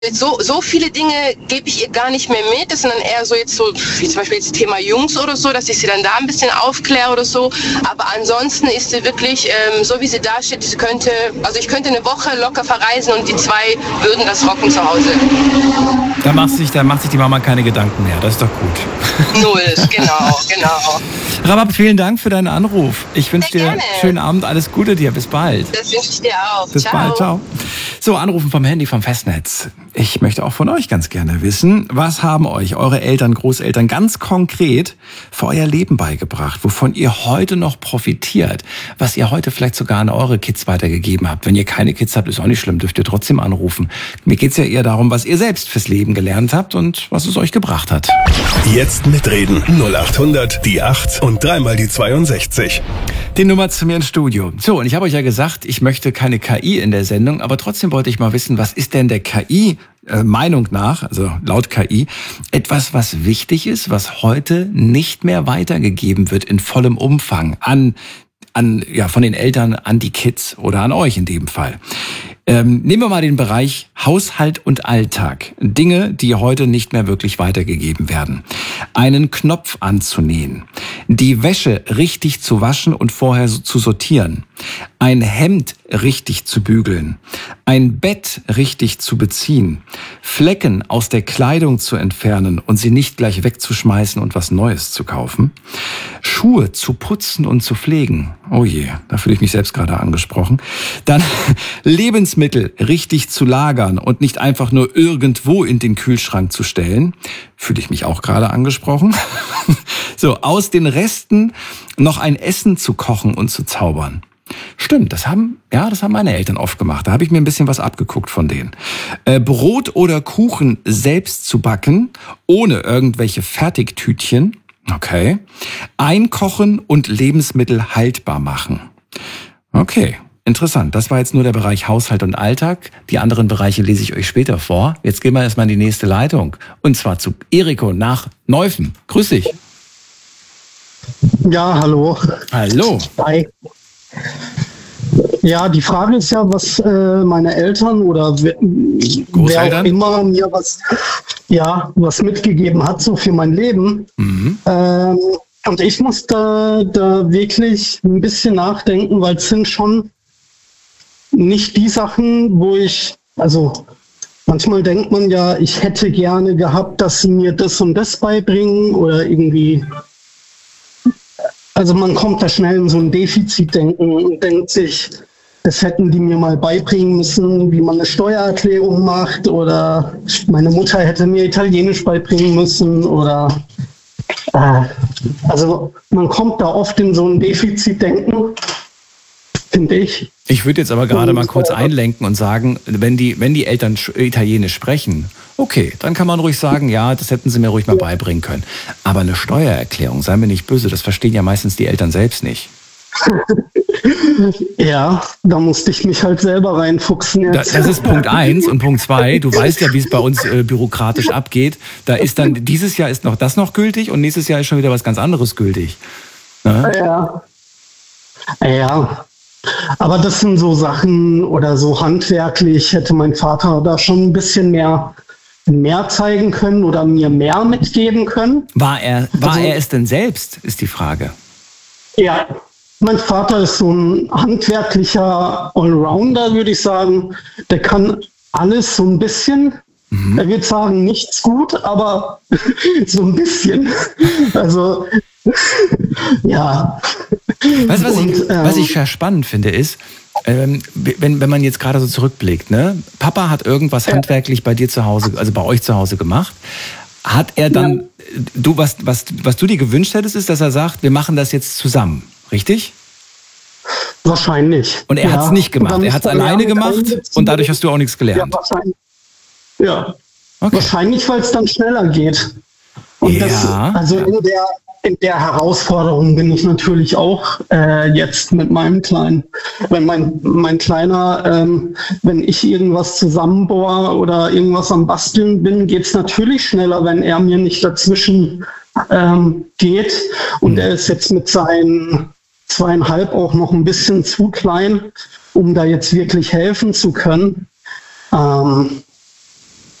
So viele Dinge gebe ich ihr gar nicht mehr mit. Das sind dann eher so jetzt so, wie zum Beispiel jetzt Thema Jungs oder so, dass ich sie dann da ein bisschen aufkläre oder so. Aber ansonsten ist sie wirklich, so wie sie da steht, ich könnte eine Woche locker verreisen und die zwei würden das rocken zu Hause. Da macht sich die Mama keine Gedanken mehr. Das ist doch gut. Null, genau. Rabab, vielen Dank für deinen Anruf. Ich wünsche dir einen schönen Abend, alles Gute dir. Bis bald. Das wünsche ich dir auch. Bis bald, ciao. So, Anrufen vom Handy, vom Festnetz. Ich möchte auch von euch ganz gerne wissen, was haben euch eure Eltern, Großeltern ganz konkret für euer Leben beigebracht, wovon ihr heute noch profitiert, was ihr heute vielleicht sogar an eure Kids weitergegeben habt. Wenn ihr keine Kids habt, ist auch nicht schlimm, dürft ihr trotzdem anrufen. Mir geht's ja eher darum, was ihr selbst fürs Leben gelernt habt und was es euch gebracht hat. Jetzt mitreden. 0800 die 8 und dreimal die 62. Die Nummer zu mir ins Studio. So, und ich habe euch ja gesagt, ich möchte keine KI in der Sendung, aber trotzdem wollte ich mal wissen, was ist denn der KI Meinung nach, also laut KI, etwas, was wichtig ist, was heute nicht mehr weitergegeben wird in vollem Umfang von den Eltern an die Kids oder an euch in dem Fall. Nehmen wir mal den Bereich Haushalt und Alltag. Dinge, die heute nicht mehr wirklich weitergegeben werden. Einen Knopf anzunähen. Die Wäsche richtig zu waschen und vorher zu sortieren. Ein Hemd richtig zu bügeln. Ein Bett richtig zu beziehen. Flecken aus der Kleidung zu entfernen und sie nicht gleich wegzuschmeißen und was Neues zu kaufen. Schuhe zu putzen und zu pflegen. Oh je, da fühle ich mich selbst gerade angesprochen. Dann Lebensmittel richtig zu lagern und nicht einfach nur irgendwo in den Kühlschrank zu stellen. Fühle ich mich auch gerade angesprochen. So, aus den Resten noch ein Essen zu kochen und zu zaubern. Stimmt, das haben meine Eltern oft gemacht. Da habe ich mir ein bisschen was abgeguckt von denen. Brot oder Kuchen selbst zu backen, ohne irgendwelche Fertigtütchen. Okay. Einkochen und Lebensmittel haltbar machen. Okay, interessant. Das war jetzt nur der Bereich Haushalt und Alltag. Die anderen Bereiche lese ich euch später vor. Jetzt gehen wir erstmal in die nächste Leitung. Und zwar zu Eriko nach Neuffen. Grüß dich. Ja, hallo. Hallo. Hi. Ja, die Frage ist ja, was meine Eltern oder wer auch immer mir was mitgegeben hat, so für mein Leben. Mhm. Und ich muss da wirklich ein bisschen nachdenken, weil es sind schon nicht die Sachen, also manchmal denkt man ja, ich hätte gerne gehabt, dass sie mir das und das beibringen oder irgendwie. Also man kommt da schnell in so ein Defizitdenken und denkt sich, das hätten die mir mal beibringen müssen, wie man eine Steuererklärung macht, oder meine Mutter hätte mir Italienisch beibringen müssen oder also man kommt da oft in so ein Defizitdenken, finde ich. Ich würde jetzt aber gerade mal kurz einlenken und sagen, wenn die Eltern Italienisch sprechen, okay, dann kann man ruhig sagen, ja, das hätten sie mir ruhig mal beibringen können. Aber eine Steuererklärung, sei mir nicht böse, das verstehen ja meistens die Eltern selbst nicht. Ja, da musste ich mich halt selber reinfuchsen jetzt. Das ist Punkt 1 und Punkt 2, du weißt ja, wie es bei uns bürokratisch abgeht. Da ist dann, dieses Jahr ist noch das noch gültig und nächstes Jahr ist schon wieder was ganz anderes gültig. Ja. Aber das sind so Sachen oder so handwerklich hätte mein Vater da schon ein bisschen mehr zeigen können oder mir mehr mitgeben können. War er es denn selbst, ist die Frage. Ja, mein Vater ist so ein handwerklicher Allrounder, würde ich sagen. Der kann alles so ein bisschen. Mhm. Er wird sagen, nichts gut, aber so ein bisschen. Also, ja. Weißt du, was ich sehr spannend finde, ist, wenn man jetzt gerade so zurückblickt, ne? Papa hat irgendwas handwerklich bei dir zu Hause, also bei euch zu Hause gemacht. Hat er dann, was du dir gewünscht hättest, ist, dass er sagt, wir machen das jetzt zusammen, richtig? Wahrscheinlich. Und er hat es nicht gemacht, er hat es alleine gemacht und dadurch hast du auch nichts gelernt. Ja, wahrscheinlich. Ja. Okay. Wahrscheinlich, weil es dann schneller geht. Und in der Herausforderung bin ich natürlich auch jetzt mit meinem Kleinen. Wenn mein Kleiner, wenn ich irgendwas zusammenbohre oder irgendwas am Basteln bin, geht's natürlich schneller, wenn er mir nicht dazwischen geht. Und er ist jetzt mit seinen 2,5 auch noch ein bisschen zu klein, um da jetzt wirklich helfen zu können.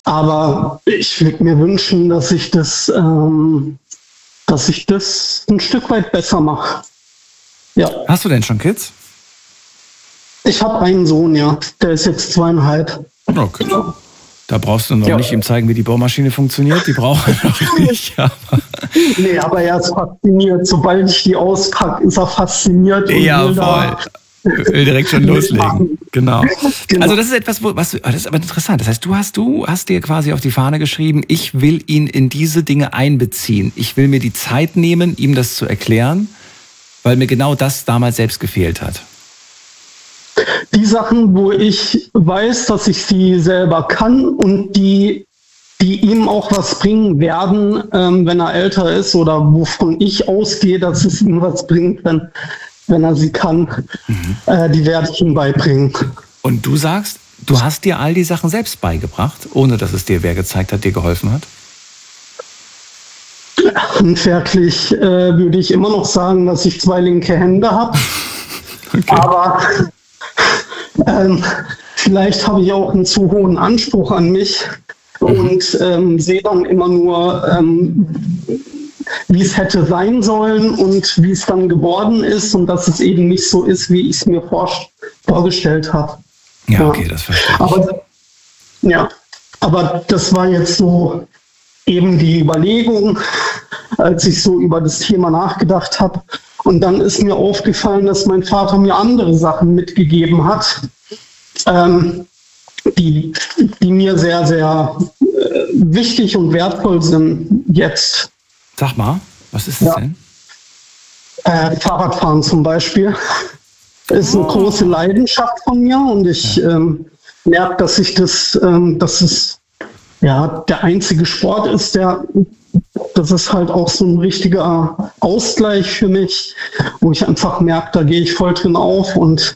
Aber ich würde mir wünschen, dass ich das ein Stück weit besser mache. Ja. Hast du denn schon Kids? Ich habe einen Sohn, ja. Der ist jetzt 2,5. Okay. Da brauchst du noch nicht ihm zeigen, wie die Bohrmaschine funktioniert. Die braucht er noch nicht. Nee, aber er ist fasziniert. Sobald ich die auspacke, ist er fasziniert. Ja, voll. Will direkt schon loslegen. Genau. Also das ist etwas, das ist aber interessant. Das heißt, du hast dir quasi auf die Fahne geschrieben, ich will ihn in diese Dinge einbeziehen. Ich will mir die Zeit nehmen, ihm das zu erklären, weil mir genau das damals selbst gefehlt hat. Die Sachen, wo ich weiß, dass ich sie selber kann und die ihm auch was bringen werden, wenn er älter ist, oder wovon ich ausgehe, dass es ihm was bringt, wenn er sie kann, die werde ich ihm beibringen. Und du sagst, du hast dir all die Sachen selbst beigebracht, ohne dass es dir wer gezeigt hat, dir geholfen hat? Handwerklich würde ich immer noch sagen, dass ich 2 linke Hände habe. Okay. Aber vielleicht habe ich auch einen zu hohen Anspruch an mich und sehe dann immer nur, wie es hätte sein sollen und wie es dann geworden ist und dass es eben nicht so ist, wie ich es mir vorgestellt habe. Ja, okay, das verstehe ich. Aber das war jetzt so eben die Überlegung, als ich so über das Thema nachgedacht habe. Und dann ist mir aufgefallen, dass mein Vater mir andere Sachen mitgegeben hat, die mir sehr, sehr wichtig und wertvoll sind jetzt. Sag mal, was ist das denn? Fahrradfahren zum Beispiel ist eine große Leidenschaft von mir und ich merke, dass es der einzige Sport ist, das ist halt auch so ein richtiger Ausgleich für mich, wo ich einfach merke, da gehe ich voll drin auf und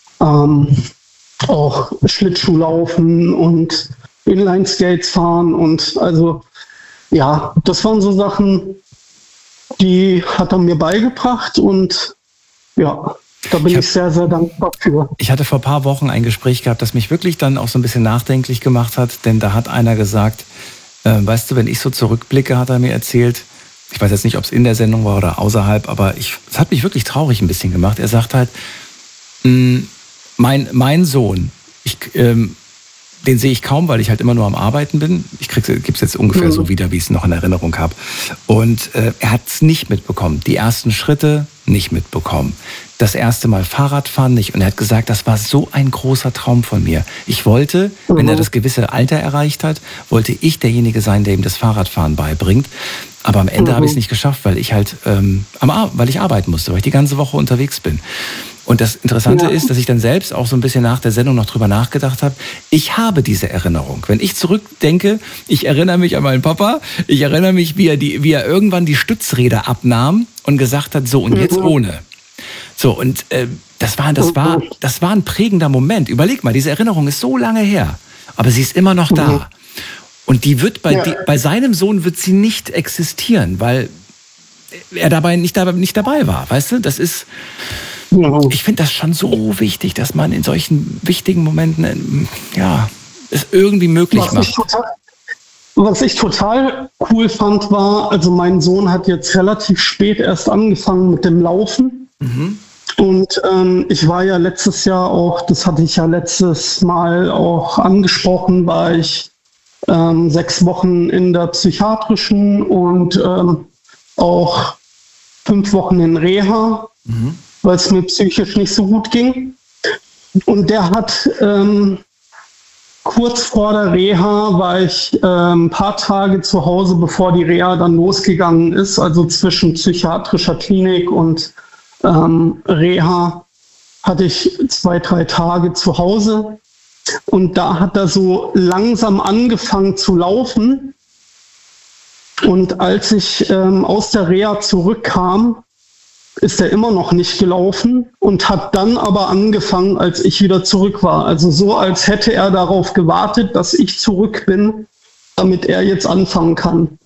auch Schlittschuh laufen und Inline-Skates fahren und also das waren so Sachen, die hat er mir beigebracht und da bin ich sehr, sehr dankbar für. Ich hatte vor ein paar Wochen ein Gespräch gehabt, das mich wirklich dann auch so ein bisschen nachdenklich gemacht hat, denn da hat einer gesagt, weißt du, wenn ich so zurückblicke, hat er mir erzählt, ich weiß jetzt nicht, ob es in der Sendung war oder außerhalb, aber es hat mich wirklich traurig ein bisschen gemacht. Er sagt halt, mein Sohn, den sehe ich kaum, weil ich halt immer nur am Arbeiten bin. Ich gebe es jetzt ungefähr so wieder, wie ich es noch in Erinnerung habe. Und er hat es nicht mitbekommen. Die ersten Schritte nicht mitbekommen. Das erste Mal Fahrradfahren nicht. Und er hat gesagt, das war so ein großer Traum von mir. Ich wollte, wenn er das gewisse Alter erreicht hat, wollte ich derjenige sein, der ihm das Fahrradfahren beibringt. Aber am Ende habe ich es nicht geschafft, weil ich halt weil ich arbeiten musste, weil ich die ganze Woche unterwegs bin. Und das Interessante ist, dass ich dann selbst auch so ein bisschen nach der Sendung noch drüber nachgedacht habe. Ich habe diese Erinnerung. Wenn ich zurückdenke, ich erinnere mich an meinen Papa, ich erinnere mich, wie er irgendwann die Stützräder abnahm und gesagt hat, so und jetzt ohne. So, und das war ein prägender Moment. Überleg mal, diese Erinnerung ist so lange her, aber sie ist immer noch da. Und die wird bei seinem Sohn wird sie nicht existieren, weil er dabei nicht dabei war. Weißt du, das ist... Ich finde das schon so wichtig, dass man in solchen wichtigen Momenten es irgendwie möglich macht. Was ich total cool fand, war, also mein Sohn hat jetzt relativ spät erst angefangen mit dem Laufen. Und ich war ja letztes Jahr auch, das hatte ich ja letztes Mal auch angesprochen, war ich 6 Wochen in der psychiatrischen und auch 5 Wochen in Reha. Weil es mir psychisch nicht so gut ging. Und der hat kurz vor der Reha war ich ein paar Tage zu Hause, bevor die Reha dann losgegangen ist. Also zwischen psychiatrischer Klinik und Reha hatte ich 2-3 Tage zu Hause. Und da hat er so langsam angefangen zu laufen. Und als ich aus der Reha zurückkam, ist er immer noch nicht gelaufen und hat dann aber angefangen, als ich wieder zurück war. Also so, als hätte er darauf gewartet, dass ich zurück bin, damit er jetzt anfangen kann.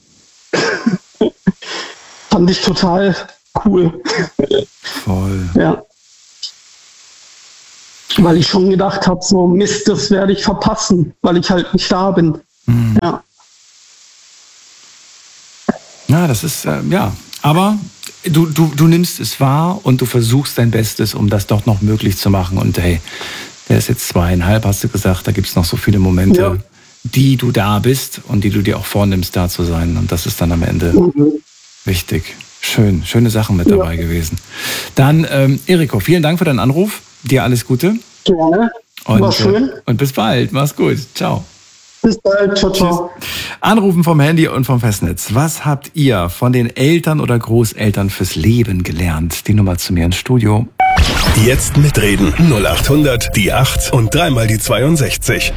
Fand ich total cool. Voll. Ja. Weil ich schon gedacht habe, so Mist, das werde ich verpassen, weil ich halt nicht da bin. Ja. Ja, das ist, aber du nimmst es wahr und du versuchst dein Bestes, um das doch noch möglich zu machen. Und hey, der ist jetzt 2,5, hast du gesagt, da gibt es noch so viele Momente, die du da bist und die du dir auch vornimmst, da zu sein. Und das ist dann am Ende wichtig. Schöne Sachen mit dabei gewesen. Dann, Eriko, vielen Dank für deinen Anruf. Dir alles Gute. Gerne. War schön. Und bis bald. Mach's gut. Ciao. Bis bald. Ciao, ciao. Anrufen vom Handy und vom Festnetz. Was habt ihr von den Eltern oder Großeltern fürs Leben gelernt? Die Nummer zu mir ins Studio. Jetzt mitreden. 0800 die 8 und dreimal die 62.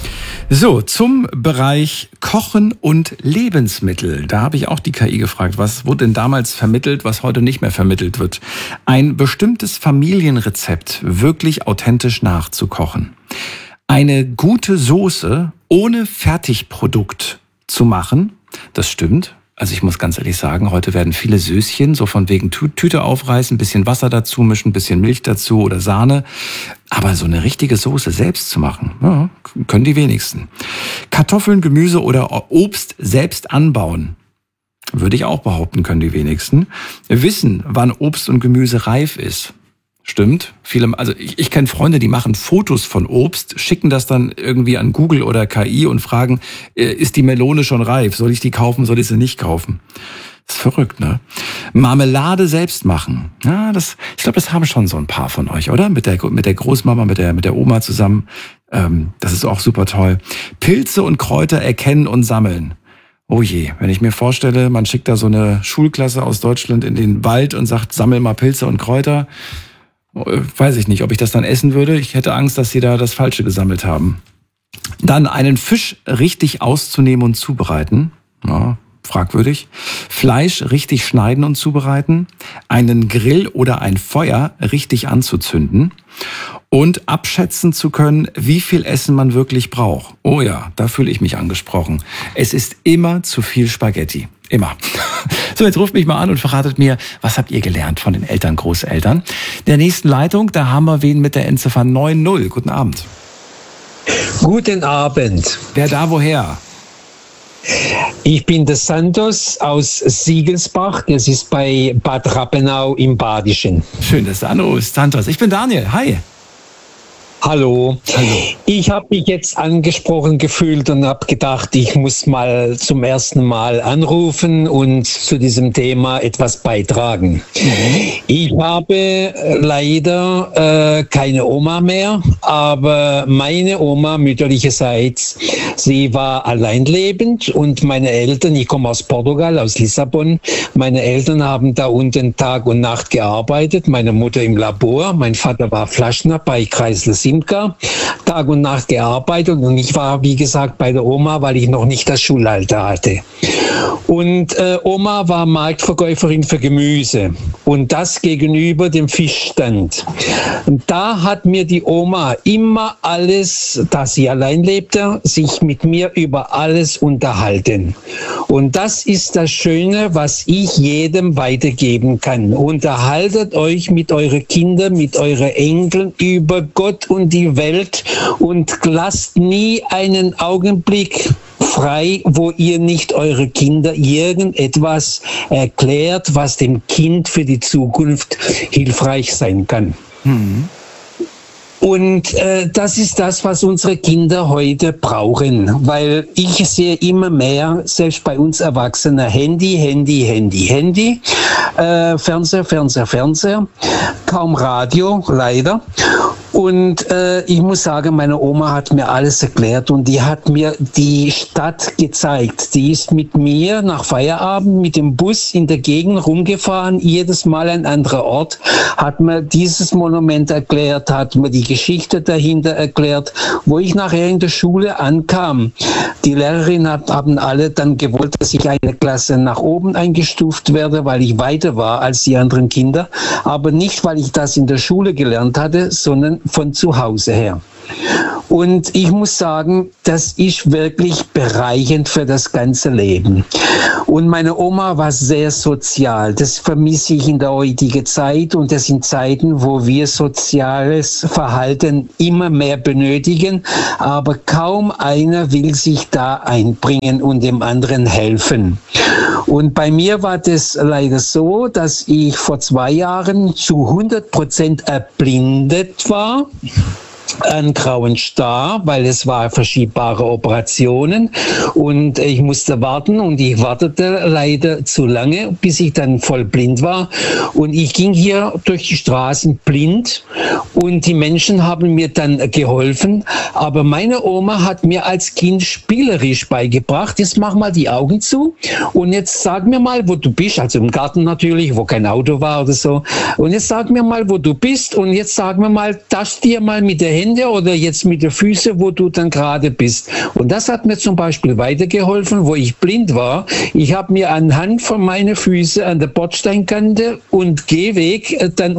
So, zum Bereich Kochen und Lebensmittel. Da habe ich auch die KI gefragt, was wurde denn damals vermittelt, was heute nicht mehr vermittelt wird. Ein bestimmtes Familienrezept wirklich authentisch nachzukochen. Eine gute Soße ohne Fertigprodukt zu machen, das stimmt. Also ich muss ganz ehrlich sagen, heute werden viele Söschen so von wegen Tüte aufreißen, bisschen Wasser dazu mischen, bisschen Milch dazu oder Sahne. Aber so eine richtige Soße selbst zu machen, ja, können die wenigsten. Kartoffeln, Gemüse oder Obst selbst anbauen, würde ich auch behaupten, können die wenigsten. Wissen, wann Obst und Gemüse reif ist. Stimmt. Also ich kenne Freunde, die machen Fotos von Obst, schicken das dann irgendwie an Google oder KI und fragen, ist die Melone schon reif? Soll ich die kaufen? Soll ich sie nicht kaufen? Das ist verrückt, ne? Marmelade selbst machen. Ja, ich glaube, das haben schon so ein paar von euch, oder? Mit der Großmama, mit der Oma zusammen. Das ist auch super toll. Pilze und Kräuter erkennen und sammeln. Oh je, wenn ich mir vorstelle, man schickt da so eine Schulklasse aus Deutschland in den Wald und sagt, sammel mal Pilze und Kräuter. Weiß ich nicht, ob ich das dann essen würde. Ich hätte Angst, dass sie da das Falsche gesammelt haben. Dann einen Fisch richtig auszunehmen und zubereiten. Ja, fragwürdig. Fleisch richtig schneiden und zubereiten. Einen Grill oder ein Feuer richtig anzuzünden. Und abschätzen zu können, wie viel Essen man wirklich braucht. Oh ja, da fühle ich mich angesprochen. Es ist immer zu viel Spaghetti. Immer. So, jetzt ruft mich mal an und verratet mir, was habt ihr gelernt von den Eltern, Großeltern? Der nächsten Leitung, da haben wir wen mit der Endziffer 90. Guten Abend. Guten Abend. Wer da woher? Ich bin der Santos aus Siegelsbach. Das ist bei Bad Rappenau im Badischen. Schön, dass du anrufst, Santos. Ich bin Daniel. Hi. Hallo. Ich habe mich jetzt angesprochen gefühlt und habe gedacht, ich muss mal zum ersten Mal anrufen und zu diesem Thema etwas beitragen. Ich habe leider keine Oma mehr, aber meine Oma mütterlicherseits, sie war alleinlebend und meine Eltern, ich komme aus Portugal, aus Lissabon, meine Eltern haben da unten Tag und Nacht gearbeitet, meine Mutter im Labor, mein Vater war Flaschner bei Kreisler Simca, Tag und Nacht gearbeitet und ich war, wie gesagt, bei der Oma, weil ich noch nicht das Schulalter hatte. Und Oma war Marktverkäuferin für Gemüse und das gegenüber dem Fischstand. Und da hat mir die Oma immer alles, da sie allein lebte, sich mit mir über alles unterhalten. Und das ist das Schöne, was ich jedem weitergeben kann. Unterhaltet euch mit euren Kindern, mit euren Enkeln über Gott und die Welt und lasst nie einen Augenblick frei, wo ihr nicht eure Kinder irgendetwas erklärt, was dem Kind für die Zukunft hilfreich sein kann. Und das ist das, was unsere Kinder heute brauchen, weil ich sehe immer mehr, selbst bei uns Erwachsenen, Handy, Fernseher, kaum Radio, leider. Und ich muss sagen, meine Oma hat mir alles erklärt und die hat mir die Stadt gezeigt. Die ist mit mir nach Feierabend mit dem Bus in der Gegend rumgefahren, jedes Mal ein anderer Ort, hat mir dieses Monument erklärt, hat mir die Geschichte dahinter erklärt. Wo ich nachher in der Schule ankam, die Lehrerinnen haben alle dann gewollt, dass ich eine Klasse nach oben eingestuft werde, weil ich weiter war als die anderen Kinder, aber nicht, weil ich das in der Schule gelernt hatte, sondern von zu Hause her. Und ich muss sagen, das ist wirklich bereichernd für das ganze Leben. Und meine Oma war sehr sozial. Das vermisse ich in der heutigen Zeit. Und das sind Zeiten, wo wir soziales Verhalten immer mehr benötigen. Aber kaum einer will sich da einbringen und dem anderen helfen. Und bei mir war das leider so, dass ich vor 2 Jahren zu 100% erblindet war. Einen grauen Star, weil es war verschiebbare Operationen und ich musste warten und ich wartete leider zu lange, bis ich dann voll blind war und ich ging hier durch die Straßen blind und die Menschen haben mir dann geholfen, aber meine Oma hat mir als Kind spielerisch beigebracht, jetzt mach mal die Augen zu und jetzt sag mir mal, wo du bist, also im Garten natürlich, wo kein Auto war oder so, und jetzt sag mir mal, wo du bist und jetzt sag mir mal, tast dir mal mit der Hände oder jetzt mit den Füßen, wo du dann gerade bist. Und das hat mir zum Beispiel weitergeholfen, wo ich blind war. Ich habe mir anhand von meinen Füßen an der Bordsteinkante und Gehweg dann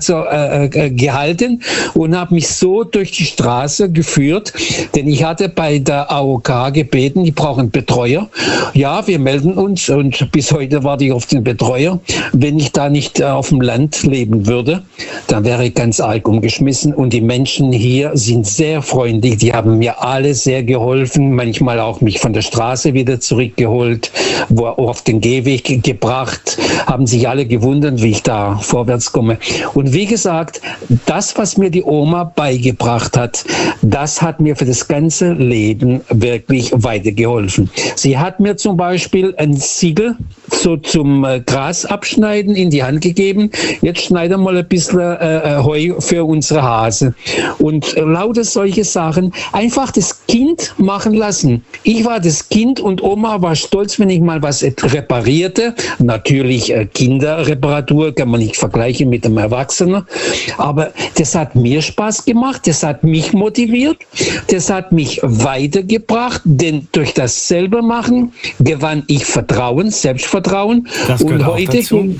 gehalten und habe mich so durch die Straße geführt, denn ich hatte bei der AOK gebeten, die brauchen Betreuer. Ja, wir melden uns und bis heute warte ich auf den Betreuer. Wenn ich da nicht auf dem Land leben würde, dann wäre ich ganz arg umgeschmissen und die Menschen hier sind sehr freundlich, die haben mir alle sehr geholfen, manchmal auch mich von der Straße wieder zurückgeholt, auf den Gehweg gebracht, haben sich alle gewundert, wie ich da vorwärts komme. Und wie gesagt, das, was mir die Oma beigebracht hat, das hat mir für das ganze Leben wirklich weitergeholfen. Sie hat mir zum Beispiel ein Siegel so zum Gras abschneiden in die Hand gegeben. Jetzt schneiden wir mal ein bisschen Heu für unsere Hase. Und lauter solche Sachen. Einfach das Kind machen lassen. Ich war das Kind und Oma war stolz, wenn ich mal was reparierte. Natürlich Kinderreparatur kann man nicht vergleichen mit einem Erwachsenen. Aber das hat mir Spaß gemacht. Das hat mich motiviert. Das hat mich weitergebracht. Denn durch das selber machen gewann ich Vertrauen, Selbstvertrauen. Das gehört auch dazu.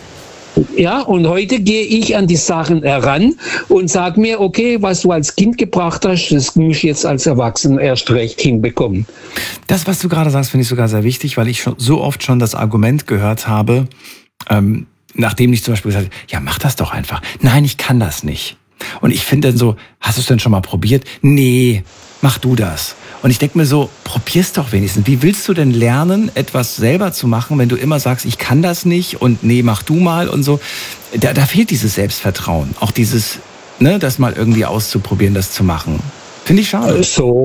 Ja, und heute gehe ich an die Sachen heran und sage mir, okay, was du als Kind gebracht hast, das muss ich jetzt als Erwachsener erst recht hinbekommen. Das, was du gerade sagst, finde ich sogar sehr wichtig, weil ich schon so oft schon das Argument gehört habe, nachdem ich zum Beispiel gesagt habe, ja, mach das doch einfach. Nein, ich kann das nicht. Und ich finde dann so, hast du es denn schon mal probiert? Nee, mach du das. Und ich denke mir so, probier's doch wenigstens. Wie willst du denn lernen, etwas selber zu machen, wenn du immer sagst, ich kann das nicht und nee, mach du mal und so. Da fehlt dieses Selbstvertrauen. Auch dieses, das mal irgendwie auszuprobieren, das zu machen. Finde ich schade.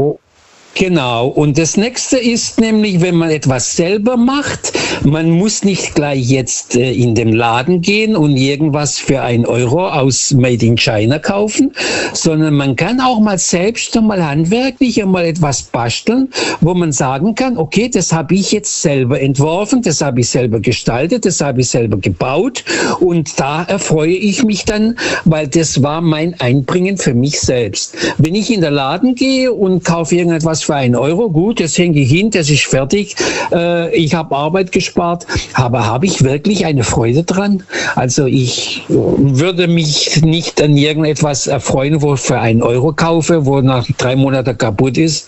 Genau. Und das nächste ist nämlich, wenn man etwas selber macht, man muss nicht gleich jetzt in den Laden gehen und irgendwas für 1 Euro aus Made in China kaufen, sondern man kann auch mal selbst einmal handwerklich einmal etwas basteln, wo man sagen kann, okay, das habe ich jetzt selber entworfen, das habe ich selber gestaltet, das habe ich selber gebaut und da erfreue ich mich dann, weil das war mein Einbringen für mich selbst. Wenn ich in den Laden gehe und kaufe irgendetwas für 1 Euro, gut, das hänge ich hin, das ist fertig, ich habe Arbeit gespart, aber habe ich wirklich eine Freude dran? Also ich würde mich nicht an irgendetwas erfreuen, wo ich für 1 Euro kaufe, wo nach 3 Monaten kaputt ist,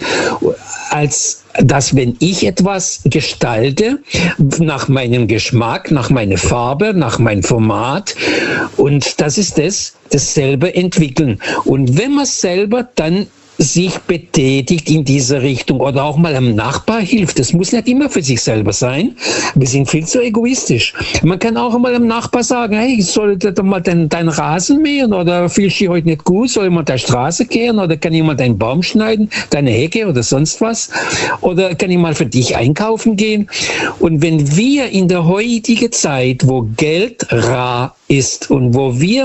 als dass, wenn ich etwas gestalte, nach meinem Geschmack, nach meiner Farbe, nach meinem Format, und das ist das selber entwickeln. Und wenn man selber dann sich betätigt in diese Richtung oder auch mal einem Nachbar hilft. Das muss nicht immer für sich selber sein. Wir sind viel zu egoistisch. Man kann auch mal einem Nachbar sagen, hey, soll ich mal deinen Rasen mähen oder fühlst du dich heute nicht gut? Soll ich mal der Straße kehren oder kann ich mal deinen Baum schneiden, deine Hecke oder sonst was? Oder kann ich mal für dich einkaufen gehen? Und wenn wir in der heutigen Zeit, wo Geld rar ist und wo wir